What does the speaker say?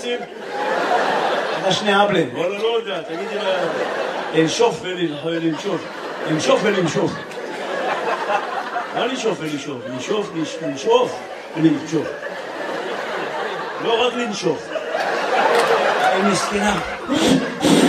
עושים? אתה שני אבלים. וואלה, לא יודע, תגידי לה... לנשוף ולנשוף. לנשוף ולנשוף. מה לנשוף ולנשוף? לנשוף ולנשוף. לא רק לנשוף. היא מסכנה.